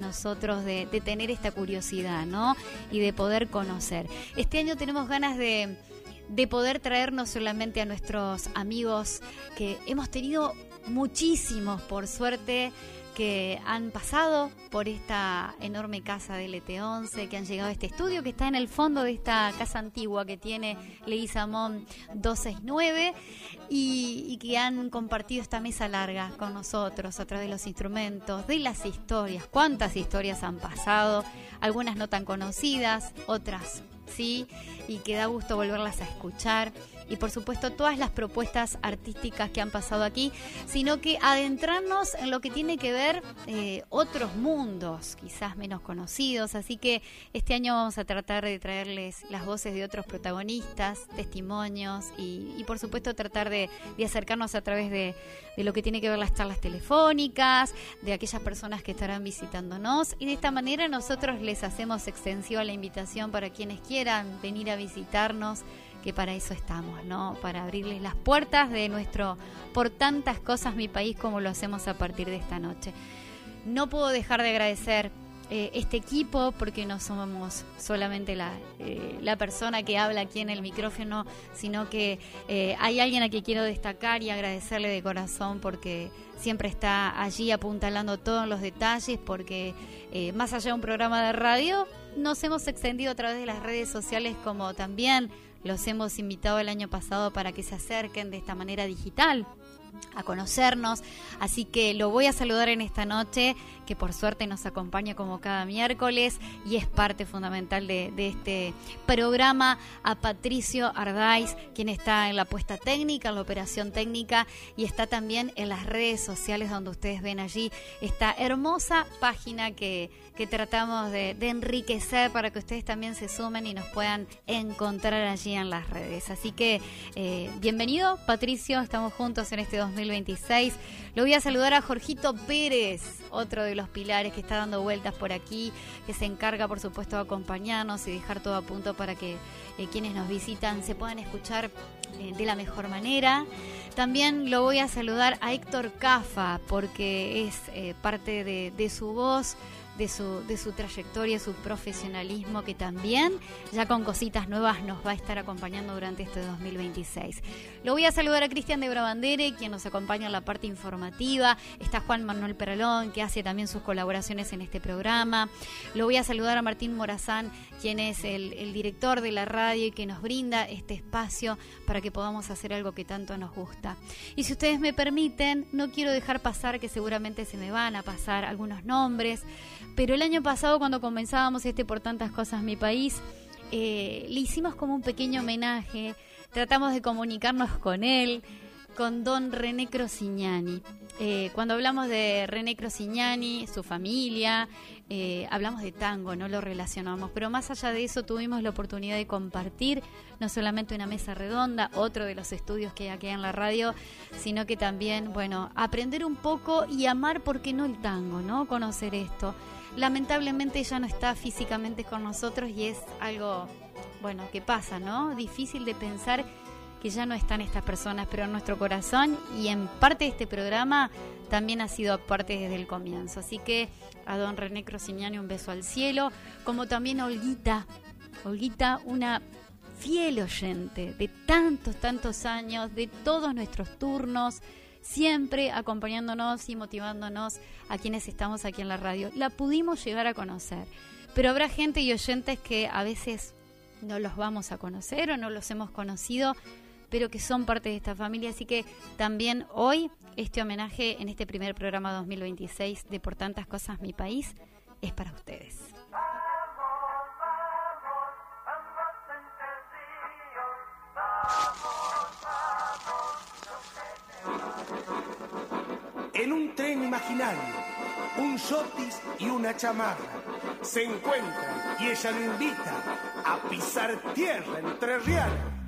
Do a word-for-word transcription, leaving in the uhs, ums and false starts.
nosotros de, de tener esta curiosidad, ¿no? Y de poder conocer. Este año tenemos ganas de, de poder traer no solamente a nuestros amigos, que hemos tenido muchísimos, por suerte, que han pasado por esta enorme casa de L T once, que han llegado a este estudio que está en el fondo de esta casa antigua que tiene Leguizamón doscientos sesenta y nueve, y, y que han compartido esta mesa larga con nosotros a través de los instrumentos, de las historias. ¿Cuántas historias han pasado? Algunas no tan conocidas, otras sí, y que da gusto volverlas a escuchar. Y por supuesto todas las propuestas artísticas que han pasado aquí, sino que adentrarnos en lo que tiene que ver eh, otros mundos, quizás menos conocidos. Así que este año vamos a tratar de traerles las voces de otros protagonistas, testimonios y, y por supuesto tratar de, de acercarnos a través de, de lo que tiene que ver las charlas telefónicas, de aquellas personas que estarán visitándonos, y de esta manera nosotros les hacemos extensiva la invitación para quienes quieran venir a visitarnos, que para eso estamos, ¿no? Para abrirles las puertas de nuestro Por Tantas Cosas Mi País, como lo hacemos a partir de esta noche. No puedo dejar de agradecer eh, este equipo, porque no somos solamente la, eh, la persona que habla aquí en el micrófono, sino que eh, hay alguien a quien quiero destacar y agradecerle de corazón, porque siempre está allí apuntalando todos los detalles, porque eh, más allá de un programa de radio, nos hemos extendido a través de las redes sociales, como también los hemos invitado el año pasado para que se acerquen de esta manera digital a conocernos. Así que lo voy a saludar en esta noche, que por suerte nos acompaña como cada miércoles y es parte fundamental de, de este programa, a Patricio Ardáiz, quien está en la puesta técnica, en la operación técnica, y está también en las redes sociales, donde ustedes ven allí esta hermosa página que, que tratamos de, de enriquecer para que ustedes también se sumen y nos puedan encontrar allí en las redes. Así que eh, bienvenido, Patricio, estamos juntos en este dos mil veintiséis. Lo voy a saludar a Jorgito Pérez, otro de los pilares que está dando vueltas por aquí, que se encarga por supuesto de acompañarnos y dejar todo a punto para que eh, quienes nos visitan se puedan escuchar eh, de la mejor manera. También lo voy a saludar a Héctor Cafa, porque es eh, parte de, de su voz, de su, de su trayectoria, su profesionalismo, que también ya con cositas nuevas nos va a estar acompañando durante este dos mil veintiséis. Lo voy a saludar a Cristian de Brabandere, quien nos acompaña en la parte informativa. Está Juan Manuel Peralón, que hace también sus colaboraciones en este programa. Lo voy a saludar a Martín Morazán, quien es el, el director de la radio y que nos brinda este espacio para que podamos hacer algo que tanto nos gusta. Y si ustedes me permiten, no quiero dejar pasar, que seguramente se me van a pasar algunos nombres, pero el año pasado, cuando comenzábamos este Por Tantas Cosas Mi País, eh, le hicimos como un pequeño homenaje, tratamos de comunicarnos con él, con don René Crosignani. Eh, cuando hablamos de René Crosignani, su familia, eh, hablamos de tango, no lo relacionamos, pero más allá de eso tuvimos la oportunidad de compartir no solamente una mesa redonda, otro de los estudios que hay aquí en la radio, sino que también, bueno, aprender un poco y amar, ¿por qué no el tango, no? Conocer esto. Lamentablemente ya no está físicamente con nosotros y es algo, bueno, que pasa, ¿no? Difícil de pensar que ya no están estas personas, pero en nuestro corazón y en parte de este programa también ha sido parte desde el comienzo. Así que a don René Crosignani un beso al cielo, como también a Olguita, Olguita, una fiel oyente de tantos, tantos años, de todos nuestros turnos, siempre acompañándonos y motivándonos a quienes estamos aquí en la radio. La pudimos llegar a conocer, pero habrá gente y oyentes que a veces no los vamos a conocer o no los hemos conocido, pero que son parte de esta familia. Así que también hoy este homenaje en este primer programa dos mil veintiséis de Por Tantas Cosas Mi País es para ustedes. En un tren imaginario, un yotis y una chamarra se encuentran y ella lo invita a pisar tierra entrerriana.